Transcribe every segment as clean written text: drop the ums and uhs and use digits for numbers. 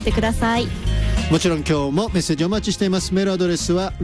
ってください。 もちろん今日もメッセージお待ちしています。メールアドレスは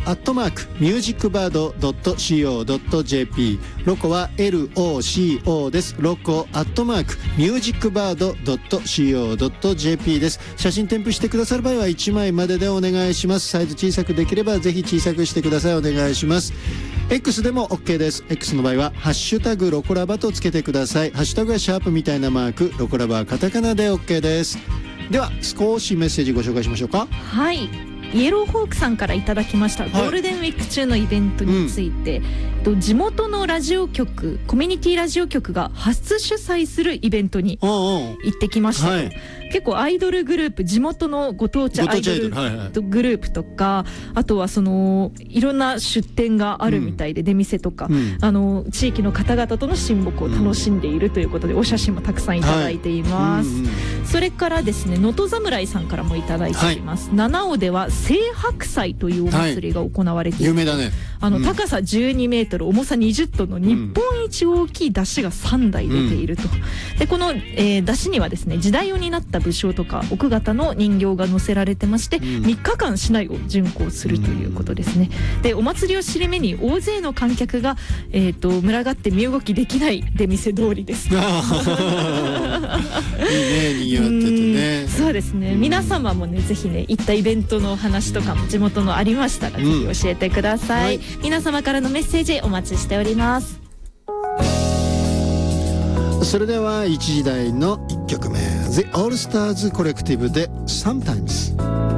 loco@musicbird.co.jp。 ロコは LOCO です。loco@musicbird.co.jp です。写真添付してくださる場合は1枚まででお願いします。サイズ小さくできればぜひ小さくしてください。お願いします。 X でも OK です。 X の場合はハッシュタグロコラバとつけてください。ハッシュタグはシャープみたいなマーク、ロコラバはカタカナで OK です。では少しメッセージご紹介しましょうか。 はい、イエローホークさんからいただきました、ゴールデンウィーク中のイベントについて、地元のラジオ局、コミュニティラジオ局が初主催するイベントに行ってきました。結構アイドルグループ、地元のご当地アイドルグループとか、あとはそのいろんな出店があるみたいで、出店とか、地域の方々との親睦を楽しんでいるということで、お写真もたくさんいただいています。それからですね、能登侍さんからもいただいています。七尾では青白祭というお祭りが行われている、 有名だね。 高さ12メートル、重さ20トンの日本一大きい山車が3台出ていると。でこの、山車にはですね、時代を担った武将とか奥方の人形が載せられてまして、3日間市内を巡行するということですね。でお祭りを尻目に大勢の観客が、群がって身動きできない出店通りです。いいね、 にぎわっててね。 そうですね、皆様もね、ぜひね、行ったイベントのお話とかも地元のありましたら、ぜひ教えてください。皆様からのメッセージお待ちしております。 それでは1時台の1曲目、The All Stars Collective で Sometimes。